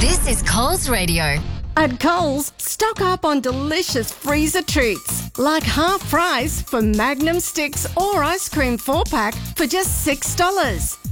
This is Coles Radio. At Coles, stock up on delicious freezer treats like half price for Magnum sticks or ice cream 4-pack for just $6.